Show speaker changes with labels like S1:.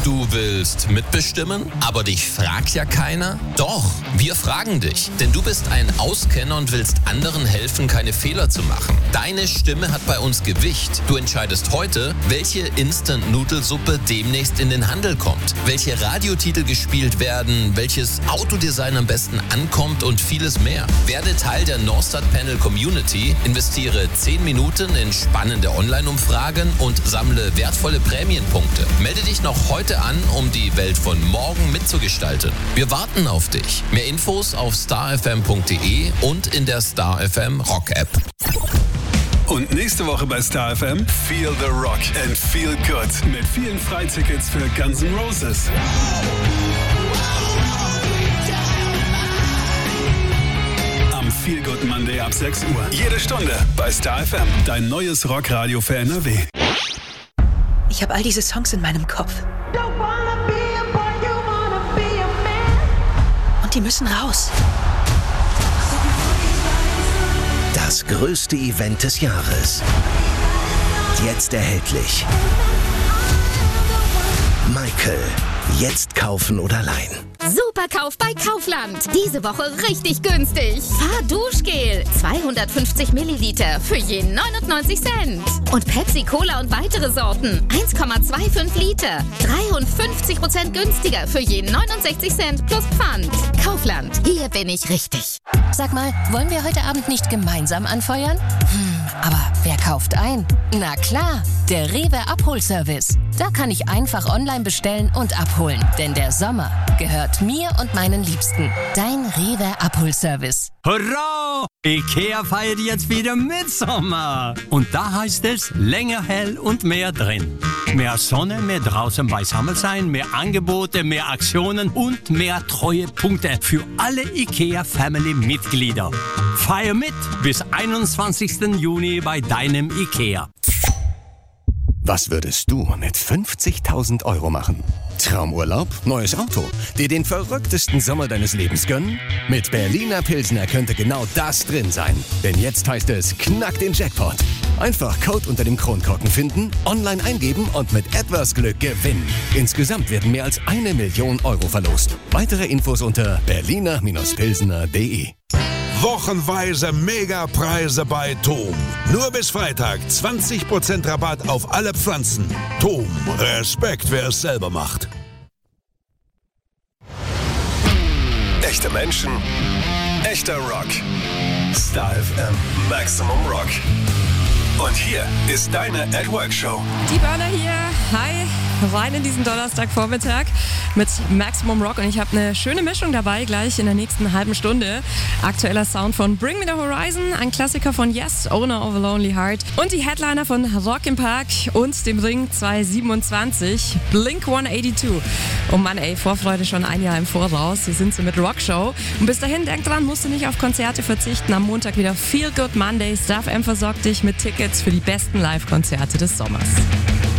S1: Du willst mitbestimmen, aber dich fragt ja keiner? Doch, wir fragen dich, denn du bist ein Auskenner und willst anderen helfen, keine Fehler zu machen. Deine Stimme hat bei uns Gewicht. Du entscheidest heute, welche Instant-Nudelsuppe demnächst in den Handel kommt, welche Radiotitel gespielt werden, welches Autodesign am besten ankommt und vieles mehr. Werde Teil der Northstar Panel Community, investiere 10 Minuten in spannende Online-Umfragen und sammle wertvolle Prämienpunkte. Melde dich noch heute an, um die Welt von morgen mitzugestalten. Wir warten auf dich. Mehr Infos auf starfm.de und in der Star FM Rock App.
S2: Und nächste Woche bei Star FM Feel the Rock and Feel Good mit vielen Freitickets für Guns N' Roses. Am Feel Good Monday ab 6 Uhr. Jede Stunde bei Star FM. Dein neues Rockradio für NRW.
S3: Ich habe all diese Songs in meinem Kopf. Und die müssen raus.
S4: Das größte Event des Jahres. Jetzt erhältlich. Michael. Jetzt kaufen oder leihen.
S5: Superkauf bei Kaufland. Diese Woche richtig günstig. Fahrduschgel 250 Milliliter für je 99 Cent. Und Pepsi Cola und weitere Sorten 1,25 Liter. 53% günstiger für je 69 Cent plus Pfand. Kaufland, hier bin ich richtig.
S6: Sag mal, wollen wir heute Abend nicht gemeinsam anfeuern? Aber wer kauft ein? Na klar, der Rewe Abholservice. Da kann ich einfach online bestellen und abholen. Denn der Sommer gehört mir und meinen Liebsten. Dein Rewe Abholservice.
S7: Hurra! IKEA feiert jetzt wieder Mitsommer. Und da heißt es länger hell und mehr drin. Mehr Sonne, mehr draußen beisammen sein, mehr Angebote, mehr Aktionen und mehr Treuepunkte für alle IKEA-Family-Mitglieder. Feier mit bis 21. Juni bei deinem IKEA.
S8: Was würdest du mit 50.000 € machen? Traumurlaub? Neues Auto? Dir den verrücktesten Sommer deines Lebens gönnen? Mit Berliner Pilsner könnte genau das drin sein. Denn jetzt heißt es, knack den Jackpot. Einfach Code unter dem Kronkorken finden, online eingeben und mit etwas Glück gewinnen. Insgesamt werden mehr als 1 Million € verlost. Weitere Infos unter berliner-pilsner.de.
S9: Wochenweise Megapreise bei Tom. Nur bis Freitag 20% Rabatt auf alle Pflanzen. Tom, Respekt, wer es selber macht.
S2: Echte Menschen, echter Rock. Star FM Maximum Rock. Und hier ist deine At Work Show.
S10: Die Burner hier. Hi. Rein in diesen Donnerstagvormittag mit Maximum Rock. Und ich habe eine schöne Mischung dabei, gleich in der nächsten halben Stunde. Aktueller Sound von Bring Me The Horizon, ein Klassiker von Yes, Owner of a Lonely Heart. Und die Headliner von Rock im Park und dem Ring 227, Blink 182. Oh Mann, ey, Vorfreude schon ein Jahr im Voraus. Hier sind sie mit Rockshow. Und bis dahin, denk dran, musst du nicht auf Konzerte verzichten. Am Montag wieder Feel Good Monday. Star FM versorgt dich mit Tickets für die besten Live-Konzerte des Sommers.